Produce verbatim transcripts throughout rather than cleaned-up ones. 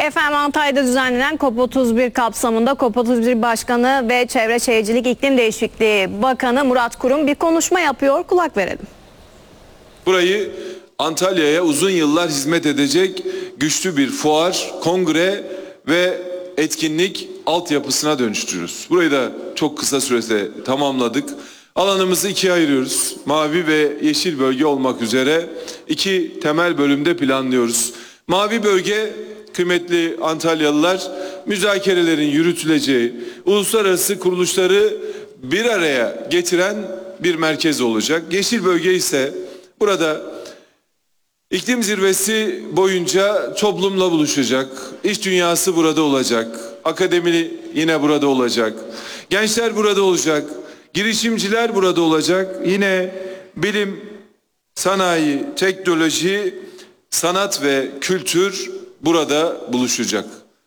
Efendim Antalya'da düzenlenen COP otuz bir kapsamında COP otuz bir Başkanı ve Çevre Şehircilik İklim Değişikliği Bakanı Murat Kurum bir konuşma yapıyor. Kulak verelim. Burayı Antalya'ya uzun yıllar hizmet edecek güçlü bir fuar, kongre ve etkinlik altyapısına dönüştürüyoruz. Burayı da çok kısa sürede tamamladık. Alanımızı ikiye ayırıyoruz. Mavi ve yeşil bölge olmak üzere iki temel bölümde planlıyoruz. Mavi bölge, kıymetli Antalyalılar, müzakerelerin yürütüleceği, uluslararası kuruluşları bir araya getiren bir merkez olacak. Yeşil bölge ise burada iklim zirvesi boyunca toplumla buluşacak, iş dünyası burada olacak, akademi yine burada olacak, gençler burada olacak, girişimciler burada olacak, yine bilim, sanayi, teknoloji, sanat ve kültür burada buluşacak.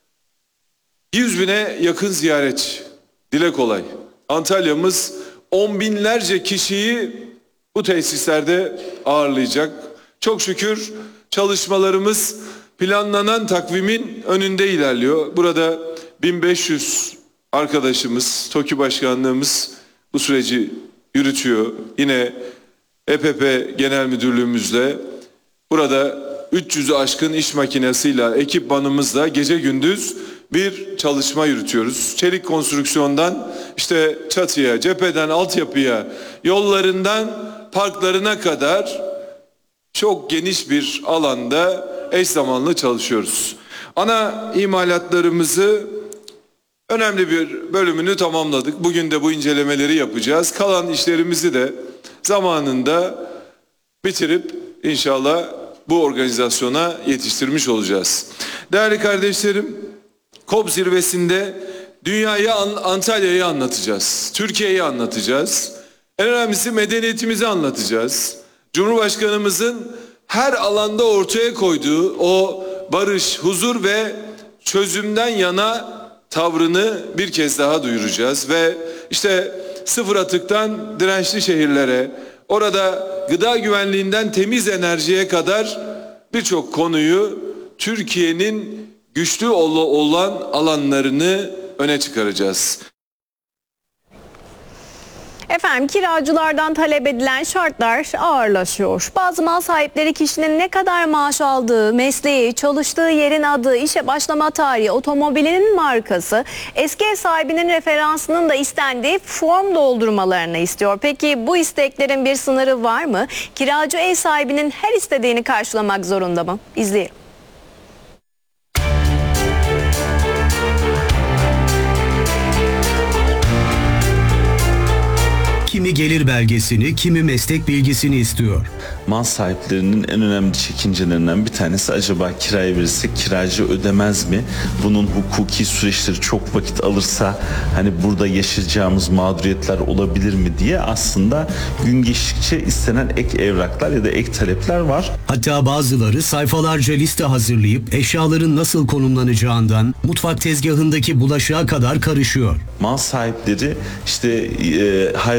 yüz bine yakın ziyaretçi, dile kolay. Antalya'mız on binlerce kişiyi bu tesislerde ağırlayacak. Çok şükür çalışmalarımız planlanan takvimin önünde ilerliyor. Burada bin beş yüz arkadaşımız, TOKİ Başkanlığımız bu süreci yürütüyor. Yine E P P Genel Müdürlüğümüzle burada üç yüzü aşkın iş makinesiyle, ekipmanımızla gece gündüz bir çalışma yürütüyoruz. Çelik konstrüksiyondan işte çatıya, cepheden altyapıya, yollarından parklarına kadar çok geniş bir alanda eş zamanlı çalışıyoruz. Ana imalatlarımızı önemli bir bölümünü tamamladık. Bugün de bu incelemeleri yapacağız. Kalan işlerimizi de zamanında bitirip inşallah bu organizasyona yetiştirmiş olacağız. Değerli kardeşlerim, COP zirvesinde dünyaya, Antalya'yı anlatacağız. Türkiye'yi anlatacağız. En önemlisi medeniyetimizi anlatacağız. Cumhurbaşkanımızın her alanda ortaya koyduğu o barış, huzur ve çözümden yana tavrını bir kez daha duyuracağız. Ve işte sıfır atıktan dirençli şehirlere, orada gıda güvenliğinden temiz enerjiye kadar birçok konuyu Türkiye'nin güçlü olan alanlarını öne çıkaracağız. Efendim kiracılardan talep edilen şartlar ağırlaşıyor. Bazı mal sahipleri kişinin ne kadar maaş aldığı, mesleği, çalıştığı yerin adı, işe başlama tarihi, otomobilinin markası, eski ev sahibinin referansının da istendiği form doldurmalarını istiyor. Peki bu isteklerin bir sınırı var mı? Kiracı ev sahibinin her istediğini karşılamak zorunda mı? İzleyelim. Kimi gelir belgesini, kimi meslek bilgisini istiyor. Mal sahiplerinin en önemli çekincelerinden bir tanesi, acaba kiraya verirsek kiracı ödemez mi? Bunun hukuki süreçleri çok vakit alırsa hani burada yaşayacağımız mağduriyetler olabilir mi diye aslında gün geçtikçe istenen ek evraklar ya da ek talepler var. Hatta bazıları sayfalarca liste hazırlayıp eşyaların nasıl konumlanacağından mutfak tezgahındaki bulaşığa kadar karışıyor. Mal sahipleri işte e, hayvan